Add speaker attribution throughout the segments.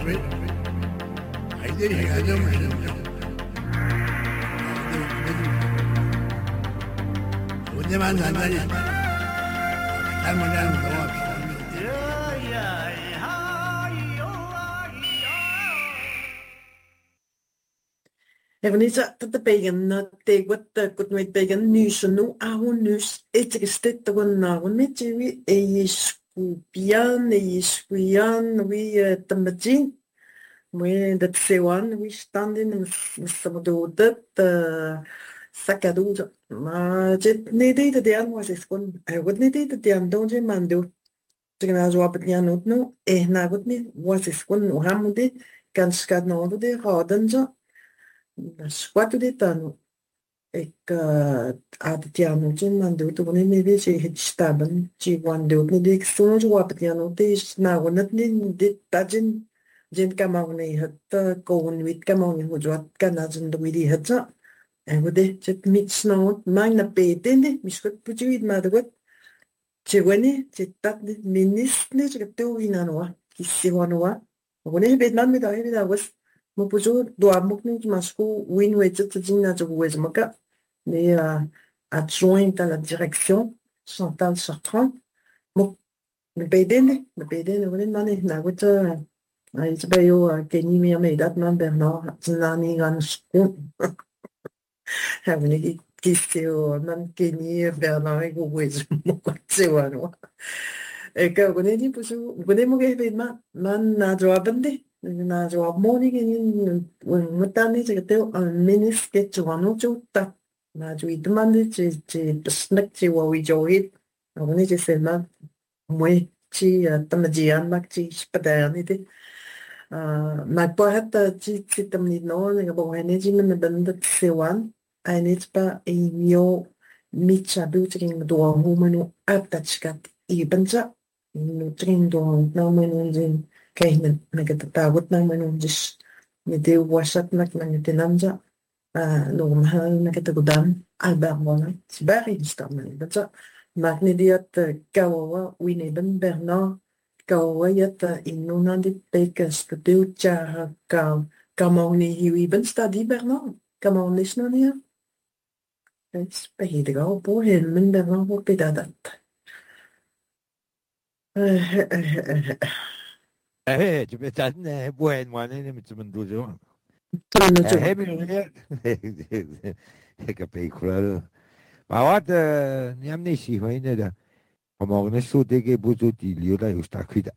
Speaker 1: David. Haydi heyecanım şimdi. Bugün ben senden sen modern doğar.
Speaker 2: Evanisa tatapagan na teguat takut may pagan nysunu ahun nys etikistet tagon nagon mechiwi eyiskupian eyiskuian wi tamajin wi datsewan wi standin sabadodat sakaduja ma jet nede de dian was eskon agot nede de dian donje mando tigna jwabat nyanut no nagot ni was eskon uhamude kan skad no de rodanja Squatto di tano e aditiano ci mando to ne me ci staben ci wando ne de sono ci wapatiano te na wonat ni de tajin jen kamone hat ko wit kamone hujwat kana jin do widi hatsa e wode chet mit sno mang na pete ne miskot pujuit ma dogot ci wani ci tat minis ne ci to winanwa kissi wanwa wone bet man mi da was mo puso doa mukni masku win wetset tzina zo wezmaka mais adjointe à la direction Chantal Chartrand mo me bedene wala mane na wata ai tbayo keni mi me dat man Bernard tzani gan sku ha wini kistio man keni Bernard go wezmo kwatsewa e ka wini di puso wini mo ge bedma man na joabende na jawab morning in mutani te minis ke chuano chuta na jui demande che snack che wa wi joit oni che selma moi chi tamajian mak chi spadani te ma po hatta chi tamni no ne bo hene ji men banda sewan ai pa e mio micha buting do humano atachkat i banja no trin do no men كاين نكتتاوت نمنونجش ندي واشات نكتنامجا نورمها نكتقدام البرمونا تباري نستعمل بجا ماغنيديات كاوا وينيبن برنا كاوا يت إنونا دي بيكس كتيو تشارا كاموني هيويبن ستادي برنا كاموني شنونيا بهيدغا بوهن من برنا وبدادات
Speaker 3: جبتنا بوين وانا متمندوزون
Speaker 2: تمنجو
Speaker 3: هيك بيكرر ما وات نيامني شي هنا ده como con eso de que puso tilio la justa cuida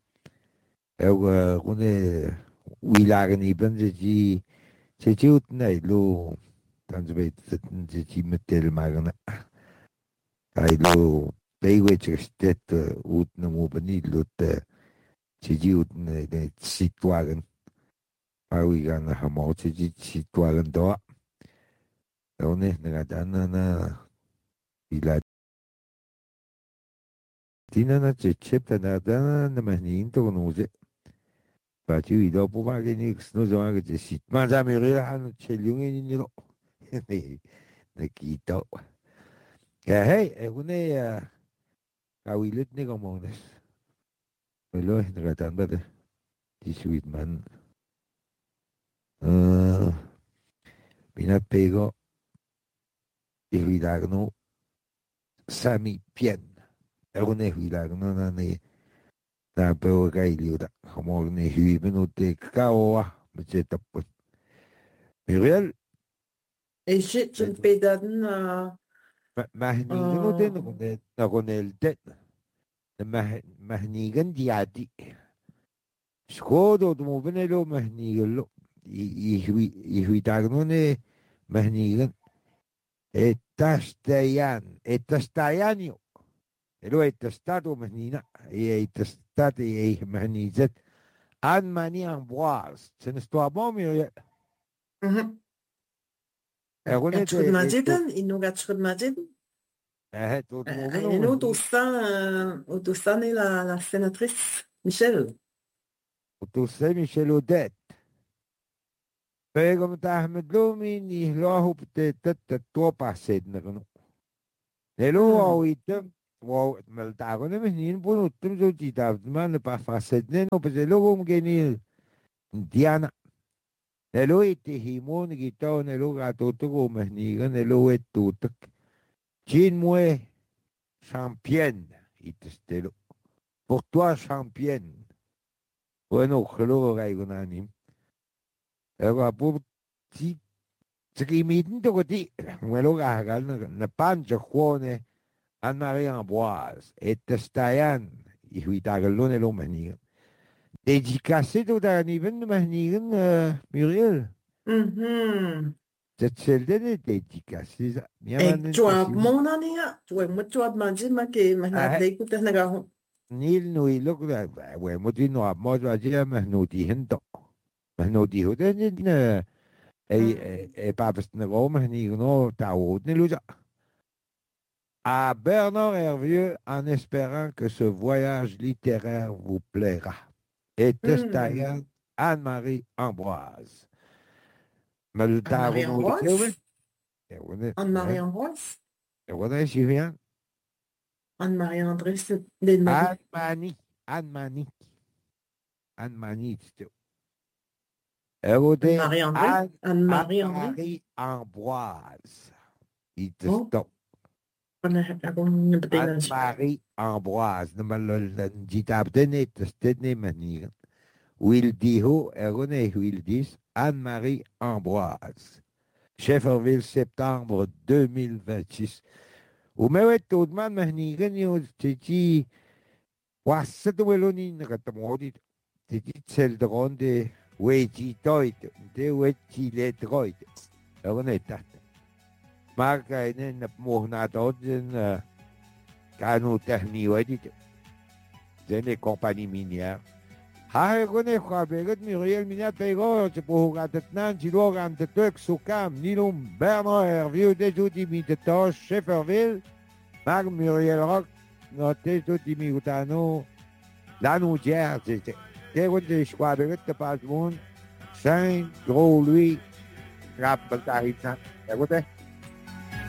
Speaker 3: con wilagen eben se ci utnai lo tanto vet se ci mettel magana ai lo peiwe chestet utna mo benilo te ci utne de situagen pawigan ha mo ci situagen do one na dana na ila tina na cepta na dana na mahnin to no je pa ci dopo va che nix no so che si ma già mi hanno c'è gli uni no ne quito hey une kawilit ni komones Melo nakatanda de Jesuit man pinapego ihilagno sami pien Egune ihilagno na ni na pego kailiuda como ni hibeno te kaoa metapot Muriel
Speaker 2: e shit zum pedaden
Speaker 3: mahnigen den na konel det mahnigen diati Skodo mo benelo mahnigelo ihuitagnone mahnigen etastayanio elo etastado mahnina etastate mahnizet an manian boas senesto abomio
Speaker 2: gatschrud maziden ino gatschrud maziden eno dosan est la sénatrice Michel.
Speaker 3: Tu sei Michel Odette. Pero Ahmed Lumi ni lahu te tua paset na kanu. Nelo item wow maltago na min puno tum so tita man pa faset ne no pe lo gum genil Diana. Nelo itihimon gito nelo gatutugo mahniga nelo etutuk. Chinmue championne itestelo. Pour toi championne. Bueno, khelo gaigonanim. Ego pour ti trimiten to goti. Melo gagal na pancho juone Anne-Marie Ambroise etestayan ihuitagallo nelo mahniga. Dédicacé tout à niveau de mahnigan Muriel. Tetselden est dédicacé.
Speaker 2: Joab monania, joab manjima ke mahnatay ko talaga.
Speaker 3: Nil no ilok da we mo di no mo da dia mahnuti hendo. Mahnuti ho den pas na go mahni no taoud ni luja. À Bernard Hervieux, en espérant que ce voyage littéraire vous plaira. Et Testayan, Anne-Marie Ambroise.
Speaker 2: Anne-Marie Ambroise? Anne-Marie Ambroise?
Speaker 3: What is she here?
Speaker 2: Anne-Marie Andrés.
Speaker 3: Anne-Marie Anne-Marie Ambroise. Anne-Marie Ambroise. Wildiho, Erone Wildis, Anne-Marie Ambroise. Shefferville, septembre 2026. Umewet Tudman Mahnigan, Titi, Wassatueloni, Natamodi, Titi Tseldronde, Weji Toit, De Weji Letroid. Eronetat. Marca in Mohnadodzen, Cano Terniwedit, Zene Compagnie Minière. Haegone Frabeget Muriel Minat Pego, Chipogatetnan, Chilogan, Tetuk, Soukam, Nilum, Bernard Hervieux, Desouti Mitetosh, Shefferville, Mag Muriel Rock, Noté Touti Miutano, Lanoudière, c'était des Schwabeget de Pasmoun, Saint, Gros Louis, Rap Baltarita. Écoutez.